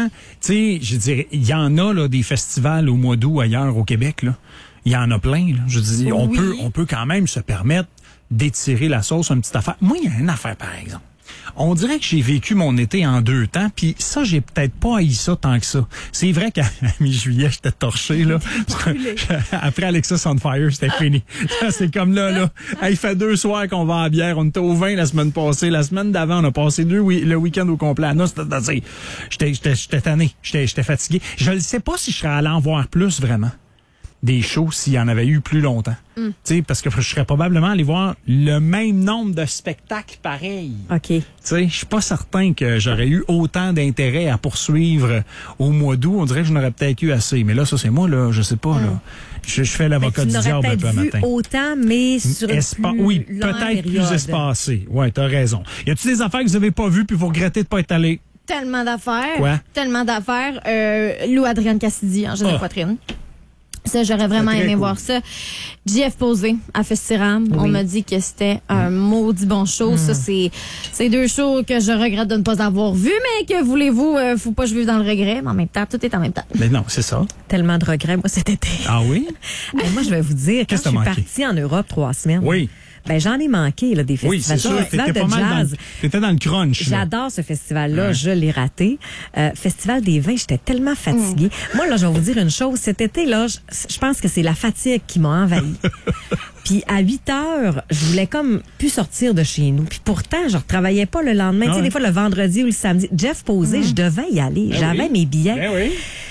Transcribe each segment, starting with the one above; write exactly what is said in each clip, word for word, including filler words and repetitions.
honnêtement, tu sais, je dirais, il y en a là, des festivals au mois d'août ailleurs au Québec, là. Il y en a plein, là. Je dis, on Oui. peut, on peut quand même se permettre d'étirer la sauce une petite affaire. Moi, il y a une affaire, par exemple. On dirait que j'ai vécu mon été en deux temps, puis ça, j'ai peut-être pas haï ça tant que ça. C'est vrai qu'à mi-juillet, j'étais torché, là. Après Alexis on Fire, c'était fini. C'est comme là, là. Hey, il fait deux soirs qu'on va à la bière. On était au vin la semaine passée. La semaine d'avant, on a passé deux oui, le week-end au complet. Non, c'était, j'étais, j'étais, j'étais tanné. J'étais, j'étais fatigué. Je ne sais pas si je serais allé en voir plus, vraiment. Des shows s'il y en avait eu plus longtemps. Mm. Tu sais, parce que je serais probablement allé voir le même nombre de spectacles pareils. OK. Tu sais, je suis pas certain que j'aurais eu autant d'intérêt à poursuivre au mois d'août. On dirait que je n'aurais peut-être eu assez. Mais là, ça, c'est moi, là. Je sais pas, mm. là. Je, je fais l'avocat du diable un peu vu matin. Autant, mais sur une Espa- plus Oui, longue peut-être période. plus espacé. Ouais, t'as raison. Y a-tu des affaires que vous avez pas vues puis vous regrettez de pas être allé? Tellement d'affaires. Quoi? Tellement d'affaires. Euh, Lou Adrienne Cassidy en jeu de Oh. poitrine. Ça, j'aurais vraiment Très aimé cool. voir ça. J F Posé à Festiram. Oui. On m'a dit que c'était un maudit bon show. Mm. Ça, c'est, c'est deux shows que je regrette de ne pas avoir vus, mais que voulez-vous, euh, faut pas que je vive dans le regret. Mais en même temps, tout est en même temps. Mais non, c'est ça. Tellement de regrets, moi, cet été. Ah oui? Hey, moi, je vais vous dire, quand Qu'est-ce je que suis t'as manqué? partie en Europe trois semaines, Oui. ben j'en ai manqué, là, des Oui, festivals. c'est Le sûr. festival T'étais de pas mal dans jazz. le, t'étais dans le crunch. là. J'adore ce festival-là, Ouais. je l'ai raté. Euh, Festival des vins, j'étais tellement fatiguée. Mm. Moi, là, je vais vous dire une chose. Cet été, là, je, je pense que c'est la fatigue qui m'a envahie. Puis à huit heures, je voulais comme plus sortir de chez nous. Puis pourtant, je retravaillais pas le lendemain. Ah tu sais, ouais. des fois, le vendredi ou le samedi. Jeff Posé, je devais y aller. Ben J'avais oui. mes billets. Ben oui.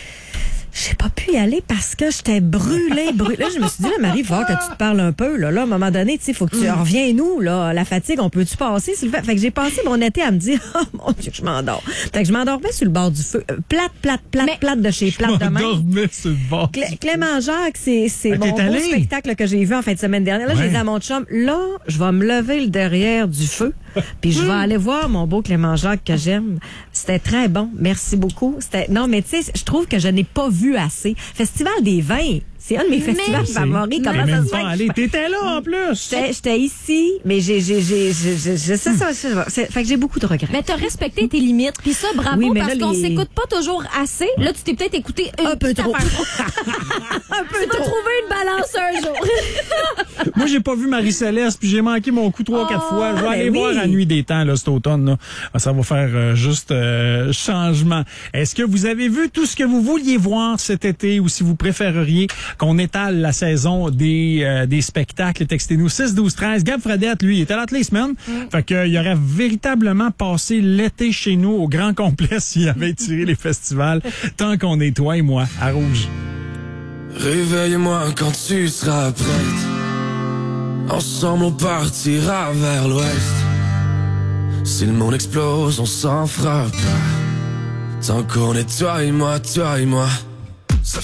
J'ai pas pu y aller parce que j'étais brûlée, brûlée. Là, je me suis dit, là, Marie, il va falloir que tu te parles un peu. Là, là à un moment donné, tu sais, faut que tu reviens nous, là. La fatigue, on peut-tu passer? S'il le fait? Fait que j'ai passé mon été à me dire, oh mon Dieu, je m'endors. Fait que je m'endormais sur le bord du feu. Euh, Plate, plate, plate, Mais- plate de chez plate de Je même. m'endormais sur le bord. Clé- Clément Jacques, c'est, c'est Ah, mon t'es beau allé? spectacle que j'ai vu en fin de semaine dernière. Là, Ouais. j'ai dit à mon chum, là, je vais me lever le derrière du feu, puis je vais aller voir mon beau Clément Jacques que j'aime. C'était très bon. Merci beaucoup. C'était, non, mais tu sais, je trouve que je n'ai pas vu assez. Festival des vins, c'est un de mes festivals favoris. T'es Comment ça même se fait pas que allé. je- T'étais là, en plus. J'étais, j'étais ici, mais j'ai, j'ai, j'ai, j'ai, j'ai, j'ai- c'est ça, c'est ça. C'est- fait que j'ai beaucoup de regrets. Mais t'as respecté tes limites. Puis ça, bravo, Oui, mais parce là, qu'on les- s'écoute pas toujours assez. Là, tu t'es peut-être écouté une Un peu petite trop. affaire. Un peu Tu vas trop. trouver une balance un jour. Moi, j'ai pas vu Marie-Céleste, puis j'ai manqué mon coup trois, quatre Oh, fois. Je vais ben aller oui. voir La Nuit des Temps, là, cet automne, là. Ah, ça va faire euh, juste euh, changement. Est-ce que vous avez vu tout ce que vous vouliez voir cet été, ou si vous préféreriez qu'on étale la saison des, euh, des spectacles? Textez-nous six douze treize. Gab Fredette, lui, il était là toutes les semaines. Fait que, il aurait véritablement passé l'été chez nous au grand complet s'il avait tiré les festivals, tant qu'on est toi et moi, à Rouge. Réveille-moi quand tu seras prête. Ensemble on partira vers l'ouest. Si le monde explose, on s'en fera pas. Tant qu'on est toi et moi, toi et moi.